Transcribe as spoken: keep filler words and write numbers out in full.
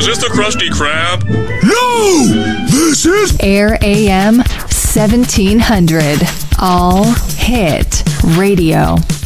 this the Krusty Krab? No! This is Air A M seventeen hundred. All Hit Radio.